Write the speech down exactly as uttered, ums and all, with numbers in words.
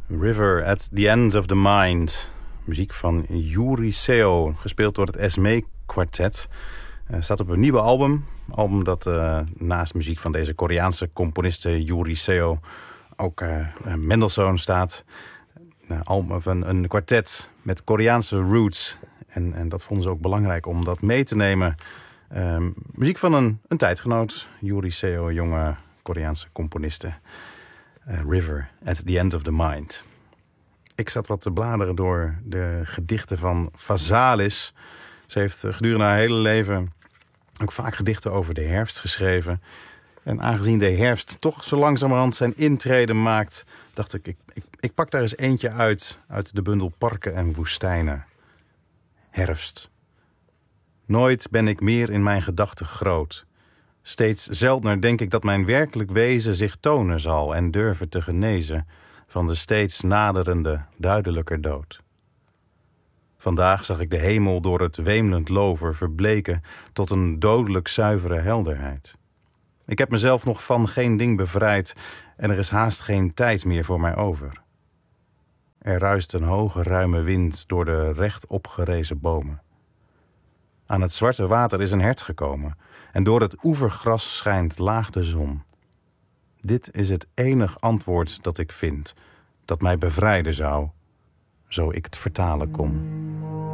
River at the End of the Mind. Muziek van Yuri Seo, gespeeld door het Esmé Quartet. Uh, staat op een nieuwe album. Album dat uh, naast muziek van deze Koreaanse componiste Yuri Seo ook uh, Mendelssohn staat. Uh, album van een kwartet met Koreaanse roots. En, en dat vonden ze ook belangrijk om dat mee te nemen. Uh, muziek van een, een tijdgenoot, Yuri Seo, jonge Koreaanse componiste. Uh, River at the End of the Mind. Ik zat wat te bladeren door de gedichten van Vazalis. Ze heeft gedurende haar hele leven ook vaak gedichten over de herfst geschreven. En aangezien de herfst toch zo langzamerhand zijn intrede maakt, dacht ik, ik, ik, ik pak daar eens eentje uit, uit de bundel Parken en Woestijnen. Herfst. Nooit ben ik meer in mijn gedachten groot. Steeds zeldener denk ik dat mijn werkelijk wezen zich tonen zal en durven te genezen van de steeds naderende, duidelijker dood. Vandaag zag ik de hemel door het weemlend lover verbleken tot een dodelijk zuivere helderheid. Ik heb mezelf nog van geen ding bevrijd en er is haast geen tijd meer voor mij over. Er ruist een hoge ruime wind door de recht opgerezen bomen. Aan het zwarte water is een hert gekomen en door het oevergras schijnt laag de zon. Dit is het enig antwoord dat ik vind, dat mij bevrijden zou, zo ik het vertalen kon.